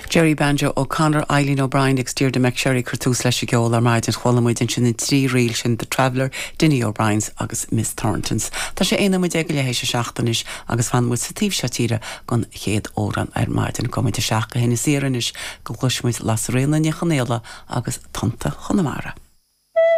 Jerry Banjo O'Connor, Eileen O'Brien, Exterior de McSherry, Curtus Leshi Geol, Armide and Hualamuid and Shin 3 Reel Shin The Traveller, Dinny O'Brien's Agus Miss Thornton's. Ta sé éna muid eile héise seachtanis agus fan muid satív setíre gon chéad óran Armide and coming to seacha henna síranis go gluismuid las réna nechanéla agus tanta Chonamara.